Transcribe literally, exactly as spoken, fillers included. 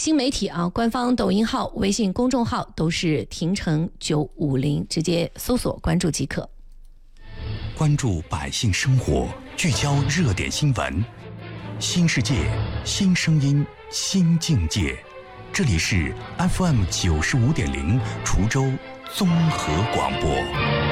新媒体啊，官方抖音号、微信公众号都是亭城九五零，直接搜索关注即可。 关注百姓生活，聚焦热点新闻，新世界，新声音，新境界。这里是 F M 九十五点零滁州综合广播。